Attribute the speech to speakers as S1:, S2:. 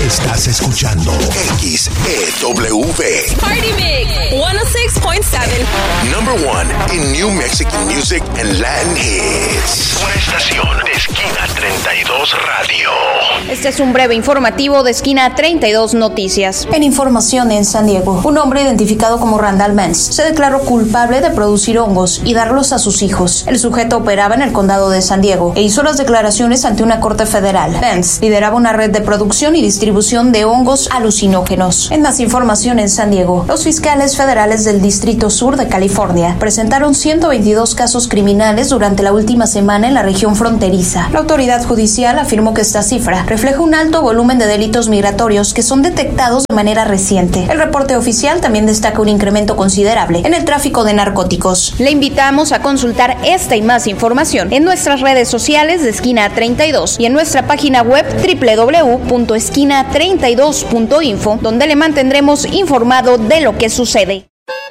S1: Estás escuchando XEW.
S2: Party Mix 106.7.
S1: Number one in New Mexican music and Latin hits. Una estación de Esquina 32 Radio.
S3: Este es un breve informativo de Esquina 32 Noticias.
S4: En información en San Diego, un hombre identificado como Randall Benz se declaró culpable de producir hongos y darlos a sus hijos. El sujeto operaba en el condado de San Diego e hizo las declaraciones ante una corte federal. Benz lideraba una red de producción y distribución de hongos alucinógenos. En más información en San Diego, los fiscales federales del Distrito Sur de California presentaron 122 casos criminales durante la última semana en la región fronteriza. La autoridad judicial afirmó que esta cifra refleja un alto volumen de delitos migratorios que son detectados de manera reciente. El reporte oficial también destaca un incremento considerable en el tráfico de narcóticos.
S3: Le invitamos a consultar esta y más información en nuestras redes sociales de Esquina 32 y en nuestra página web www.esquina32.info, donde le mantendremos informado de lo que sucede.